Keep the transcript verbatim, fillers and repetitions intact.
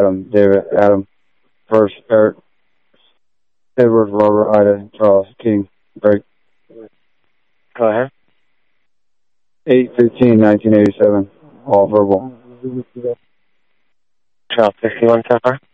Adam, David, Adam, First, Eric, Edward, Robert, Ida, Charles, King, break. Go ahead. eight fifteen nineteen eighty-seven, all verbal. twelve fifty-one so far?